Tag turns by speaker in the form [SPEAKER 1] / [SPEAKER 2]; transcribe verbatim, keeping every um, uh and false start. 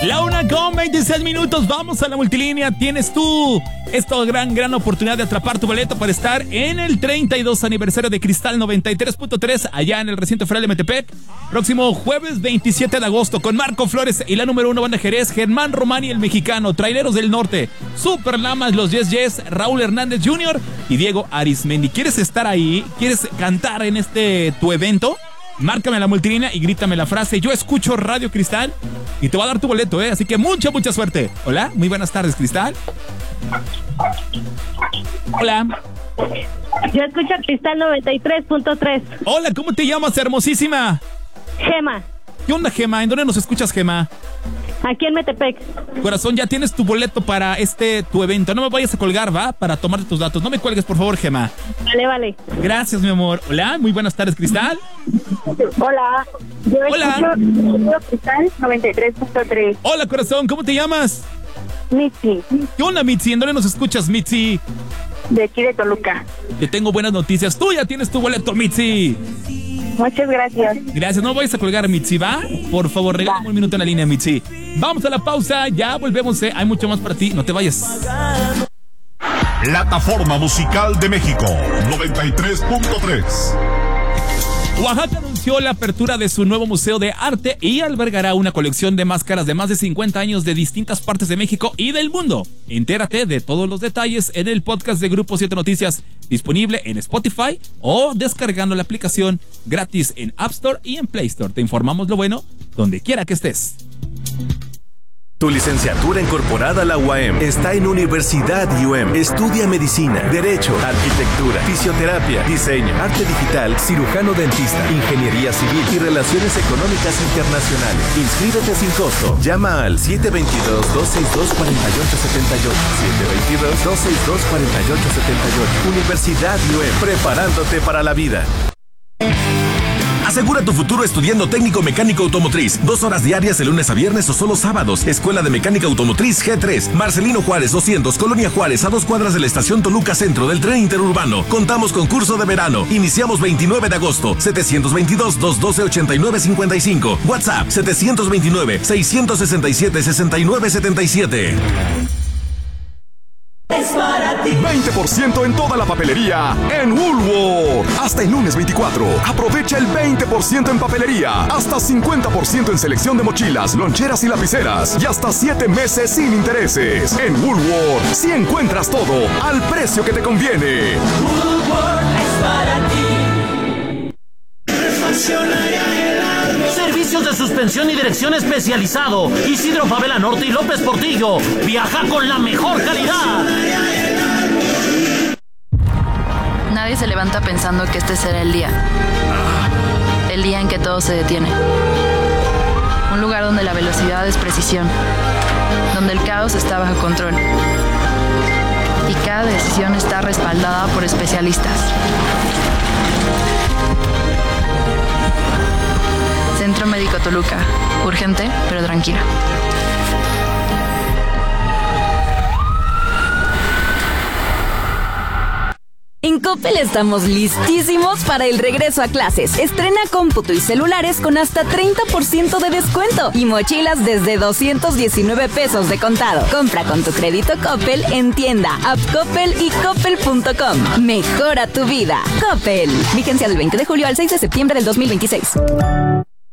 [SPEAKER 1] La una con veintiséis minutos, vamos a la multilínea. Tienes tú esta gran, gran oportunidad de atrapar tu boleto para estar en el treinta y dos aniversario de Cristal noventa y tres punto tres allá en el recinto ferial de Metepec. Próximo jueves veintisiete de agosto con Marco Flores y la número uno banda Jerez, Germán Román y el mexicano, Traileros del Norte, Super Lamas, los Yes Yes, Raúl Hernández junior y Diego Arismendi. ¿Quieres estar ahí? ¿Quieres cantar en este tu evento? Márcame la multilínea y grítame la frase: yo escucho Radio Cristal, y te va a dar tu boleto, ¿eh? Así que mucha, mucha suerte. Hola, muy buenas tardes, Cristal. Hola.
[SPEAKER 2] Yo escucho Cristal noventa y tres punto tres.
[SPEAKER 1] Hola, ¿cómo te llamas, hermosísima?
[SPEAKER 2] Gema.
[SPEAKER 1] ¿Qué onda, Gema? ¿En dónde nos escuchas, Gema?
[SPEAKER 2] Aquí en Metepec.
[SPEAKER 1] Corazón, ya tienes tu boleto para este tu evento. No me vayas a colgar, ¿va? Para tomarte tus datos. No me cuelgues, por favor, Gema.
[SPEAKER 2] Vale, vale.
[SPEAKER 1] Gracias, mi amor. Hola, muy buenas tardes, Cristal.
[SPEAKER 2] Hola. Yo
[SPEAKER 1] Hola.
[SPEAKER 2] escucho Cristal noventa y tres punto tres.
[SPEAKER 1] Hola, corazón, ¿cómo te llamas?
[SPEAKER 2] Mitzi.
[SPEAKER 1] ¿Qué onda, Mitzi? ¿En dónde nos escuchas, Mitzi?
[SPEAKER 2] De aquí de Toluca.
[SPEAKER 1] Te tengo buenas noticias. Tú ya tienes tu boleto, Mitzi.
[SPEAKER 2] Muchas gracias.
[SPEAKER 1] Gracias, no vayas a colgar, Mitzi, ¿va? Por favor, regálame un minuto en la línea, Mitzi. Vamos a la pausa, ya volvemos, ¿eh? Hay mucho más para ti, no te vayas.
[SPEAKER 3] Plataforma Musical de México, noventa y tres punto tres.
[SPEAKER 1] Oaxaca anunció la apertura de su nuevo museo de arte y albergará una colección de máscaras de más de cincuenta años de distintas partes de México y del mundo. Entérate de todos los detalles en el podcast de Grupo siete Noticias, disponible en Spotify o descargando la aplicación gratis en App Store y en Play Store. Te informamos lo bueno donde quiera que estés.
[SPEAKER 4] Tu licenciatura incorporada a la U A M está en Universidad U M. Estudia medicina, derecho, arquitectura, fisioterapia, diseño, arte digital, cirujano dentista, ingeniería civil y relaciones económicas internacionales. Inscríbete sin costo. Llama al siete dos dos, dos seis dos, cuatro ocho siete ocho. siete dos dos, dos seis dos, cuatro ocho siete ocho. Universidad U M. Preparándote para la vida. Asegura tu futuro estudiando técnico mecánico automotriz. Dos horas diarias de lunes a viernes o solo sábados. Escuela de Mecánica Automotriz G tres. Marcelino Juárez doscientos, Colonia Juárez, a dos cuadras de la estación Toluca Centro del tren interurbano. Contamos con curso de verano. Iniciamos veintinueve de agosto. setecientos veintidós, doscientos doce, ochenta y nueve cincuenta y cinco. WhatsApp setecientos veintinueve, seiscientos sesenta y siete, sesenta y nueve setenta y siete.
[SPEAKER 5] Es para ti.
[SPEAKER 6] veinte por ciento en toda la papelería en Woolworth. Hasta el lunes veinticuatro. Aprovecha el veinte por ciento en papelería. Hasta cincuenta por ciento en selección de mochilas, loncheras y lapiceras. Y hasta siete meses sin intereses. En Woolworth, si encuentras todo al precio que te conviene.
[SPEAKER 5] Woolworth es para ti. Refaccionaria Servicios de suspensión y dirección especializado. Isidro Favela Norte y López Portillo. Viaja con la mejor calidad.
[SPEAKER 7] Nadie se levanta pensando que este será el día. El día en que todo se detiene. Un lugar donde la velocidad es precisión. Donde el caos está bajo control. Y cada decisión está respaldada por especialistas. Centro Médico Toluca. Urgente, pero tranquilo.
[SPEAKER 8] En Coppel estamos listísimos para el regreso a clases. Estrena cómputo y celulares con hasta treinta por ciento de descuento y mochilas desde doscientos diecinueve pesos de contado. Compra con tu crédito Coppel en tienda, app Coppel y coppel punto com. Mejora tu vida. Coppel. Vigencia del veinte de julio al seis de septiembre del dos mil veintiséis.